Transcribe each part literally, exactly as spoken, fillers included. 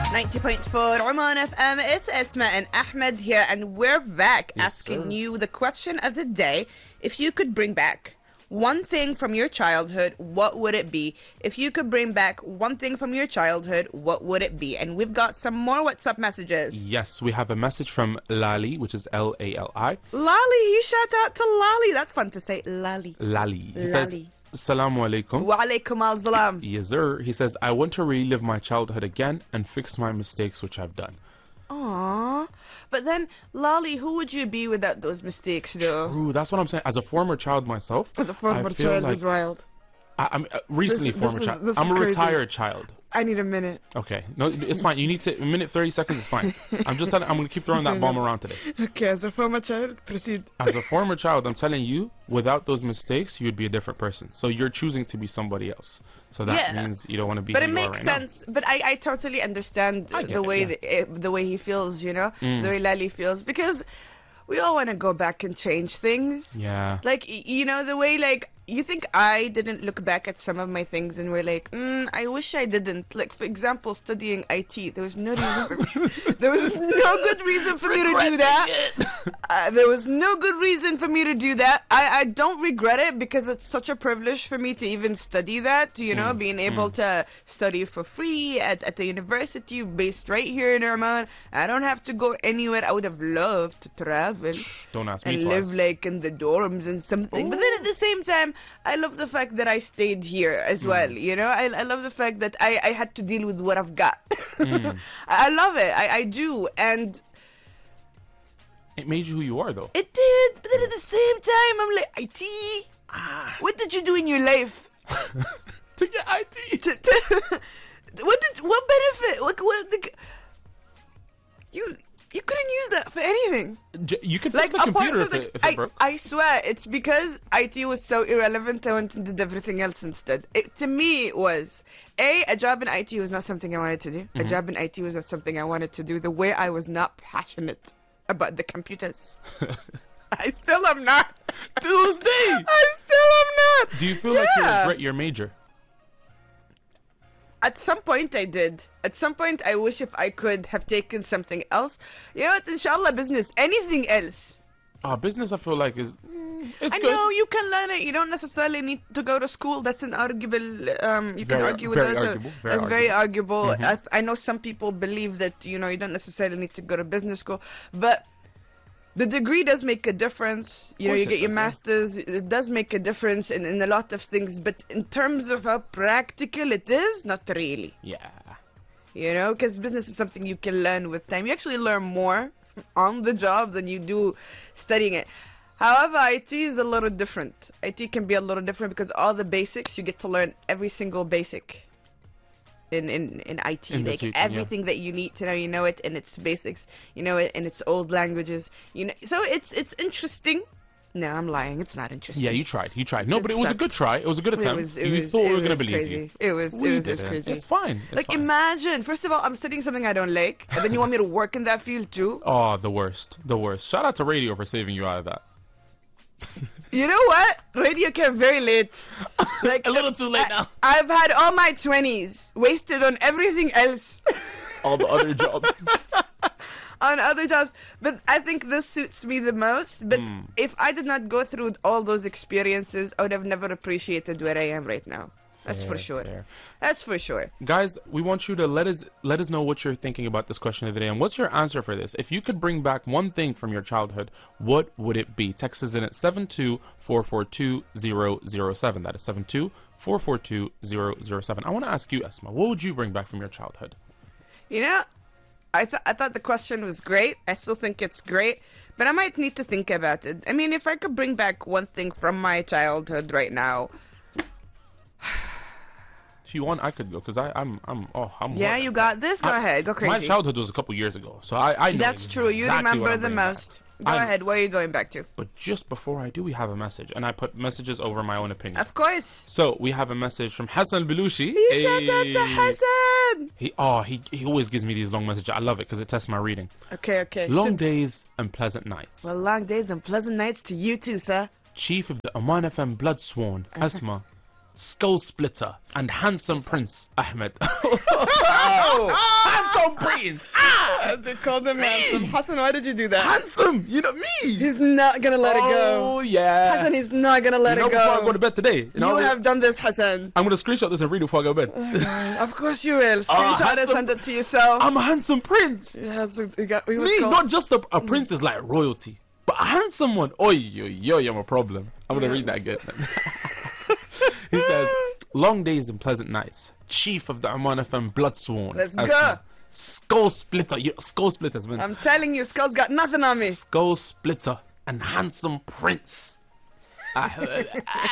ninety point four Oman F M. It's Esma and Ahmed here, and we're back yes, asking sir. you the question of the day. If you could bring back one thing from your childhood, what would it be? If you could bring back one thing from your childhood, what would it be? And we've got some more WhatsApp messages. Yes, we have a message from Lali, which is L A L I. Lali, you shout out to Lali. That's fun to say. Lali. Lali. He Lali. says, Assalamu alaikum. Wa alaikum al-salam. Yes, sir. He says, I want to relive my childhood again and fix my mistakes which I've done. Aww. But then, Lali, who would you be without those mistakes, though? Ooh, that's what I'm saying. As a former child myself, As a former I feel child like, as wild. I, I'm uh, recently This- former this is- child. this I'm is a crazy. retired child. I need a minute. Okay, no, it's fine. You need to a minute thirty seconds is fine. I'm just telling, I'm going to keep throwing that bomb around today. Okay, as a former child, proceed. As a former child, I'm telling you, without those mistakes, you would be a different person. So you're choosing to be somebody else. So that Yeah. means you don't want to be. But who it you are makes right sense. But I, I totally understand I get the it, way yeah. that, eh, the way he feels, you know, Mm. the way Lali feels, because we all want to go back and change things. Now. Yeah. Like, y- you know, the way, like, you think I didn't look back at some of my things and we're like, mm, I wish I didn't. Like, for example, studying I T. There was no reason for me. There was no good reason for me to do that. Uh, there was no good reason for me to do that. I, I don't regret it because it's such a privilege for me to even study that, you know, Mm. being able to study for free at, at the university based right here in Oman. I don't have to go anywhere. I would have loved to travel Don't ask me and twice. live like in the dorms and something. But then at the same time, I love the fact that I stayed here as Mm. well. You know, I, I love the fact that I, I had to deal with what I've got. Mm. I, I love it. I, I do. And It made you who you are, though. it did. But then at the same time, I'm like, I T? Ah. What did you do in your life? To get I T. to, to, what did, what benefit? What, what the, you, you couldn't use that for anything. J- You can fix Like, the apart computer from if the, it, if it I, broke. I swear, it's because I T was so irrelevant, I went and did everything else instead. It, to me, it was, A, a job in I T was not something I wanted to do. Mm-hmm. A job in I T was not something I wanted to do. The way I was not passionate about the computers. I still am not. To this day. I still am not. Do you feel like you Yeah. regret your major? At some point I did. At some point I wish if I could have taken something else. You know what? Inshallah, business. Anything else. Oh, business, I feel like, is mm, it's I good. know you can learn it. You don't necessarily need to go to school. That's an arguable. Um, you can Very- argue with very us. uh, arguable, very That's very arguable. Mhm. I, th- I know some people believe that you know you don't necessarily need to go to business school, but the degree does make a difference. You know, course you it get your does, yeah. master's. It does make a difference in, in a lot of things. But in terms of how practical it is, not really. Yeah. You know, because business is something you can learn with time. You actually learn more on the job than you do studying it. However, I T is a little different. I T can be a little different because all the basics, you get to learn every single basic in, in, in I T. In the Like teaching, yeah. everything that you need to know, you know it in its basics. You know it in its old languages. You know, so it's it's interesting. No, I'm lying. It's not interesting. Yeah, you tried. You tried. No, It but it was a sucked. good try. It was a good It attempt. was- it you was- thought it we were going to was believe crazy. you. It was, We it was, did it was it. crazy. It's fine. It's Like, fine. imagine, first of all, I'm studying something I don't like, and then you want me to work in that field too? Oh, the worst. The worst. Shout out to radio for saving you out of that. You know what? Radio came very late. Like A little too late I, now. I've had all my twenties wasted on everything else, All the other jobs. on other jobs. But I think this suits me the most. But Hmm. if I did not go through all those experiences, I would have never appreciated where I am right now. That's for Fair, sure. fair. That's for sure. Guys, we want you to let us let us know what you're thinking about this question of the day and what's your answer for this. If you could bring back one thing from your childhood, what would it be? Text us in at seven two four four two zero zero seven. That is seven two four four two zero zero seven. I want to ask you, Esma, what would you bring back from your childhood? You know, I thought I thought the question was great. I still think it's great, but I might need to think about it. I mean, if I could bring back one thing from my childhood right now. If you want, I could go because I'm I'm oh I'm Yeah, hard. you got this. Go I- ahead. Go crazy. My childhood was a couple years ago, so I I know That's true. You exactly what remember I'm the bringing back. most. Go I'm- ahead. Where are you going back to? But just before I do, we have a message, and I put messages over my own opinion. Of course. So we have a message from Hassan Belushi. You shout out to Hey. Hassan. He oh he he always gives me these long messages. I love it because it tests my reading. Okay, okay. Long Should- days and pleasant nights. Well, long days and pleasant nights to you too, sir. Chief of the Oman F M Blood Sworn, Asma, Skull Splitter, and handsome Prince Ahmed. Oh, handsome handsome prince. Ah, they called him handsome. Hassan, why did you do that? Handsome, you know me. He's not gonna let it go. Oh yeah, Hassan, he's not gonna let you know, it go. Before I go to bed today, you, You know, have done this, Hassan. I'm gonna screenshot this and read it before I go to bed. Of course you will. Oh, Screenshot it, handsome- send it to yourself. I'm a handsome prince. Yeah, so we got, we was Me, called- not just a, a prince is like royalty, but a handsome one. Oi, yo, yo, I'm a problem. I'm gonna read that again. He says, long days and pleasant nights. Chief of the Oman F M Bloodsworn. Let's As go. my Skull splitter. You, skull splitters, man. I'm telling you, Skull's got nothing on me. Skull splitter and handsome prince. I heard.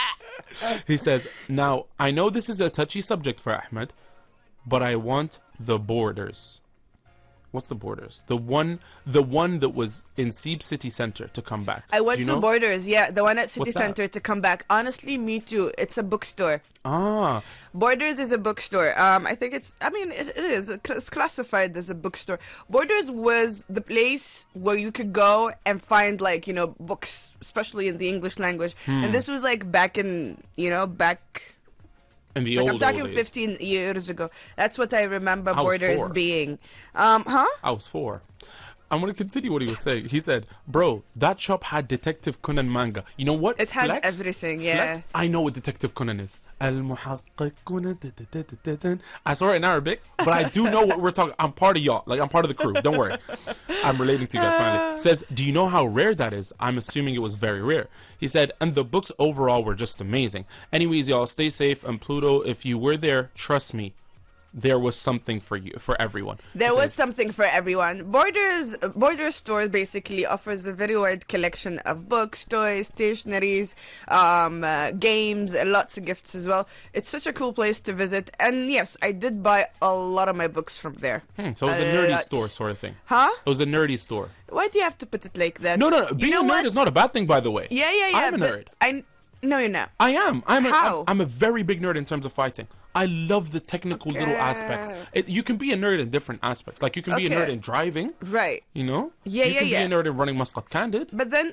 He says, now, I know this is a touchy subject for Ahmed, but I want the borders. What's the borders? The one the one that was in Seeb City Center to come back. I went Do you to know? Borders, yeah, the one at City What's that? Center to come back. Honestly, me too. It's a bookstore. Ah, Borders is a bookstore. Um, I think it's, I mean, it, it is. It's classified as a bookstore. Borders was the place where you could go and find, like, you know, books, especially in the English language. Hmm. And this was, like, back in, you know, back... in the Like, old, I'm talking old days. fifteen years ago. That's what I remember I was Borders four. being. Um, huh? I was four. I'm going to continue what he was saying. He said, bro, that shop had Detective Conan manga. You know what? It had Flex? everything, yeah. Flex? I know what Detective Conan is. Al-Muhaqqiquna da- da- da- da- da- da. I saw it in Arabic, but I do know what we're talking. I'm part of y'all. Like, I'm part of the crew. Don't worry. I'm relating to you guys finally. Says, do you know how rare that is? I'm assuming it was very rare. He said, and the books overall were just amazing. Anyways, y'all, stay safe. And Pluto, if you were there, trust me, there was something for you, for everyone. There He was says, something for everyone. Borders Borders store basically offers a very wide collection of books, toys, stationaries, um, uh, games, and lots of gifts as well. It's such a cool place to visit. And yes, I did buy a lot of my books from there. Hmm, so it was a A nerdy lot. store sort of thing. Huh? It was a nerdy store. Why do you have to put it like that? No, no, no. You Being know a nerd what? is not a bad thing, by the way. Yeah, yeah, yeah. I'm a but nerd. I no, you're not. I am. I'm a, How? I'm, I'm a very big nerd in terms of fighting. I love the technical little Okay. aspects. It, you can be a nerd in different aspects. Like, you can be a Okay. nerd in driving, Right. you know? Yeah, you yeah, can yeah. be a nerd in running Muscat Candid. But then,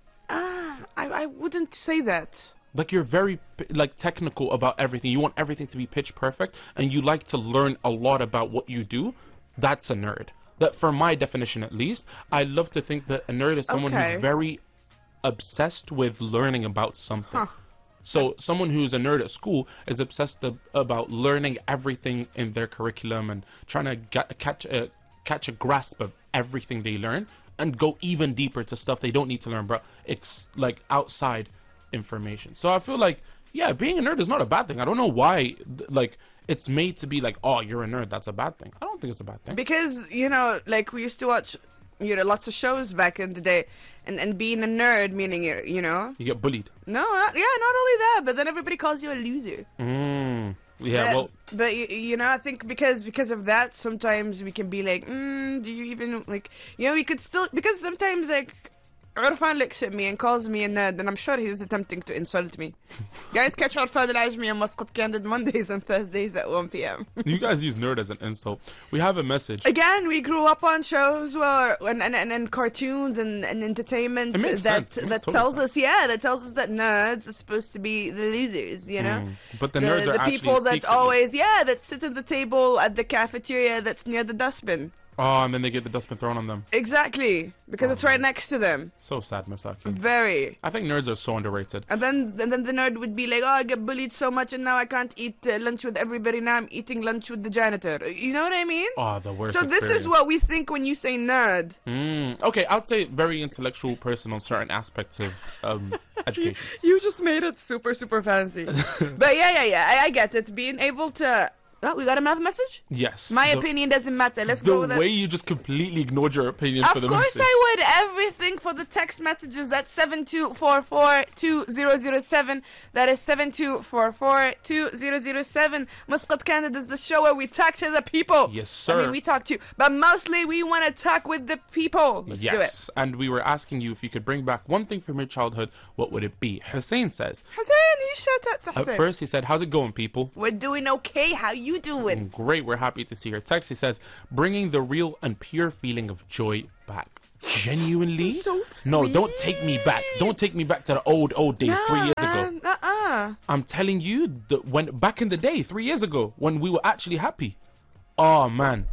ah, I, I wouldn't say that. Like, you're very, p- like, technical about everything. You want everything to be pitch perfect, and you like to learn a lot about what you do. That's a nerd. That, for my definition at least, I love to think that a nerd is someone Okay. who's very obsessed with learning about something. Huh. So someone who's a nerd at school is obsessed ab- about learning everything in their curriculum and trying to get, catch a catch a grasp of everything they learn and go even deeper to stuff they don't need to learn, but it's like outside information. So I feel like, yeah, being a nerd is not a bad thing. I don't know why, th- like, it's made to be like, oh, you're a nerd, that's a bad thing. I don't think it's a bad thing. Because, you know, like we used to watch, you know, lots of shows back in the day, and, and being a nerd, meaning, you're, you know, You get bullied. no, not, yeah, not only that, but then everybody calls you a loser. Mm. Yeah, but, well, but you, you know, I think because because of that, sometimes we can be like, mm, do you even like, you know, we could still, because sometimes like Irfan looks at me and calls me a nerd, and I'm sure he's attempting to insult me. Guys, catch Irfan Al-Ajmi on Muscat Candid Mondays and Thursdays at one p.m. you guys use nerd as an insult. We have a message. Again, we grew up on shows where and and, and, and cartoons and, and entertainment It makes that sense. It that makes total tells sense. us, yeah, that tells us that nerds are supposed to be the losers, you know. Mm. But the nerds are the actually people that secretly- always, yeah, that sit at the table at the cafeteria that's near the dustbin. Oh, and then they get the dustbin thrown on them. Exactly, because it's right next to them. So sad, Masaki. Very. I think nerds are so underrated. And then, and then the nerd would be like, "Oh, I get bullied so much, and now I can't eat uh, lunch with everybody. Now I'm eating lunch with the janitor." You know what I mean? Oh, the worst so this experience. is what we think when you say nerd. Mm. Okay, I'd say very intellectual person on certain aspects of um, education. You just made it super, super fancy. But yeah, yeah, yeah, I, I get it. Being able to... Oh, we got another message? Yes. My the, opinion doesn't matter. Let's The go with way it. you just completely ignored your opinion Of for the course message. I would. Everything for the text messages at seven two four four two zero zero seven. That is seven two four four two zero zero seven. Muscat Candid is the show where we talk to the people. Yes, sir. I mean, we talk to, but mostly we want to talk with the people. Let's do it. Yes, and we were asking you if you could bring back one thing from your childhood, what would it be? Hussein says, Hussein, you shout out to at Hussein. first he said, how's it going, people? We're doing okay. How you doing? Great, we're happy to see your text. He says, bringing the real and pure feeling of joy back. Genuinely? So No, sweet. don't take me back. Don't take me back to the old, old days, three years ago. Uh uh. I'm telling you, the, when back in the day, three years ago, when we were actually happy. Oh, man.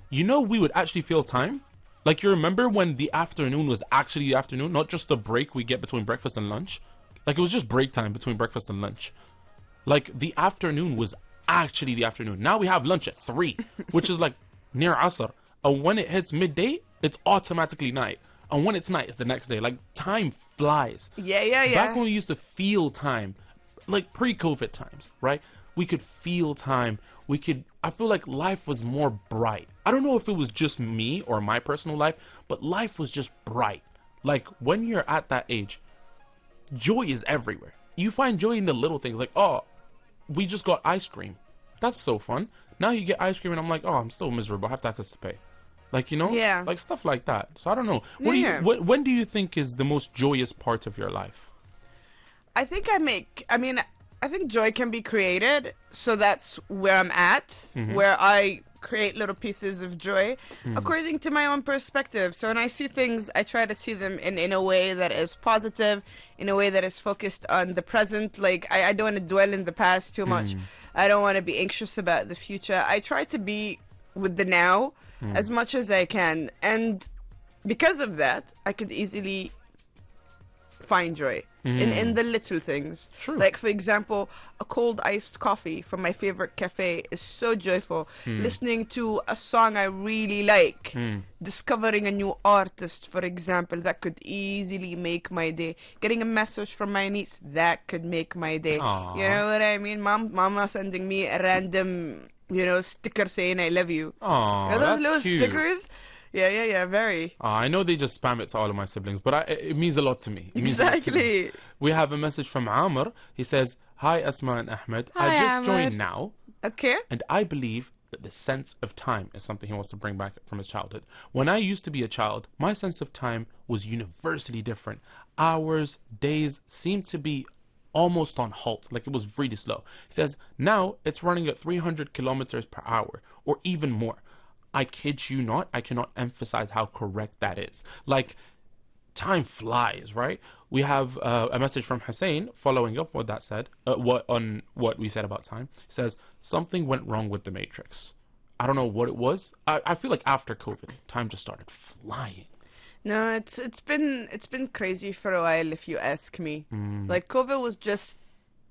you know, we would actually feel time. Like, you remember when the afternoon was actually the afternoon, not just the break we get between breakfast and lunch? Like, it was just break time between breakfast and lunch. Like, the afternoon was actually the afternoon. Now we have lunch at three, which is like near Asr. And when it hits midday, it's automatically night. And when it's night, it's the next day. Like, time flies. Yeah, yeah, yeah. Back when we used to feel time, like pre-COVID times, right? We could feel time. We could, I feel like life was more bright. I don't know if it was just me or my personal life, but life was just bright. Like, when you're at that age, joy is everywhere. You find joy in the little things. Like, oh, we just got ice cream. That's so fun. Now you get ice cream and I'm like, oh, I'm still miserable. I have taxes to pay. Like, you know? Yeah. Like, stuff like that. So I don't know. What Yeah. do you, what, when do you think is the most joyous part of your life? I think I make, I mean, I think joy can be created. So that's where I'm at, Mm-hmm. where I create little pieces of joy according to my own perspective. So when I see things, I try to see them in, in a way that is positive, in a way that is focused on the present. Like, I, I don't want to dwell in the past too much. I don't want to be anxious about the future. I try to be with the now as much as I can. And because of that, I could easily find joy in, in the little things. True. Like, for example, a cold iced coffee from my favorite cafe is so joyful. Listening to a song I really like. Discovering a new artist, for example, that could easily make my day. Getting a message from my niece, that could make my day. Aw. You know what I mean? Mom, Mama sending me a random, you know, sticker saying I love you. Oh, You know those that's little cute. stickers? Yeah, yeah, yeah, very. Uh, I know they just spam it to all of my siblings, but I, it means a lot to me. It means a lot to me. Exactly. We have a message from Amr. He says, hi, Asma and Ahmed. Hi, I just Amr. joined now, Okay. and I believe that the sense of time is something he wants to bring back from his childhood. When I used to be a child, my sense of time was universally different. Hours, days seemed to be almost on halt, like it was really slow. He says, now it's running at three hundred kilometers per hour, or even more. I kid you not, I cannot emphasize how correct that is. Like, time flies, right? We have uh, a message from Hussein following up what that said, uh, what on what we said about time. He says, something went wrong with the Matrix. I don't know what it was. I, I feel like after COVID, time just started flying. No, it's it's been it's been crazy for a while, if you ask me. Like, COVID was just,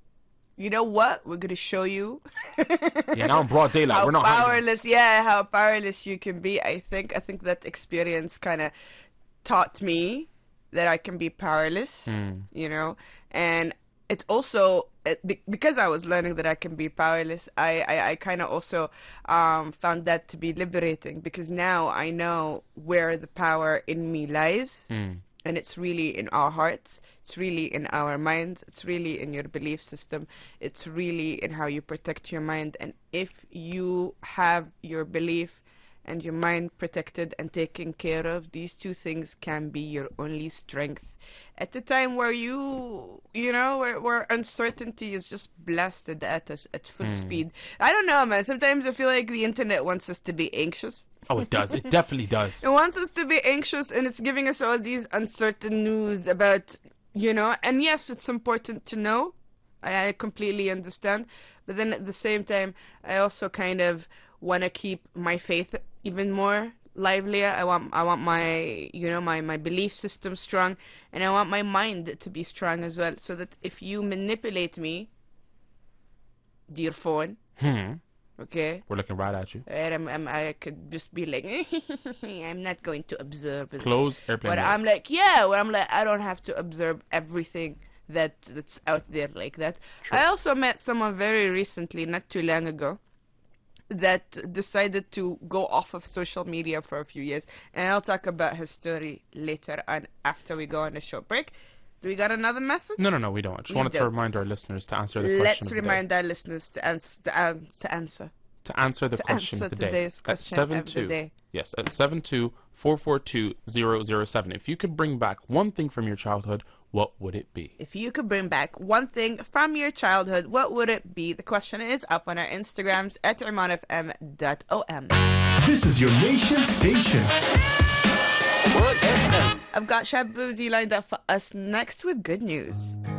you know what? We're gonna show you Yeah, now in broad daylight, how we're not hiding. powerless. Yeah, how powerless you can be. I think I think that experience kind of taught me that I can be powerless. You know, and it also it, be- because I was learning that I can be powerless. I I, I kind of also um, found that to be liberating, because now I know where the power in me lies. And it's really in our hearts. It's really in our minds. It's really in your belief system. It's really in how you protect your mind. And if you have your belief and your mind protected and taken care of, these two things can be your only strength. At the time where you, you know, where, where uncertainty is just blasted at us at full speed. I don't know, man. Sometimes I feel like the internet wants us to be anxious. Oh, it does. It definitely does. It wants us to be anxious, and it's giving us all these uncertain news about, you know, and yes, it's important to know. I, I completely understand. But then at the same time, I also kind of want to keep my faith even more livelier. I want, I want my, you know, my, my belief system strong, and I want my mind to be strong as well, so that if you manipulate me, dear phone, Hmm. okay, We're looking right at you. and I'm, I'm, I could just be like, I'm not going to observe it. Close airplane But mode. I'm like, yeah, where I'm like, I don't have to observe everything that that's out there like that. I also met someone very recently, not too long ago, that decided to go off of social media for a few years. And I'll talk about his story later on after we go on a short break. Do we got another message? No, no, no, we don't. I just We wanted to don't. remind our listeners to answer the question Let's of the remind day. our listeners to, ans- to, an- to answer. To answer the To question answer of the day. today's At question seven of the two. day. Yes, at seven two four four two zero zero seven. If you could bring back one thing from your childhood, what would it be? If you could bring back one thing from your childhood, what would it be? The question is up on our Instagrams at iman f m dot o m. This is your nation station. I've got Shab Boozy lined up for us next with good news.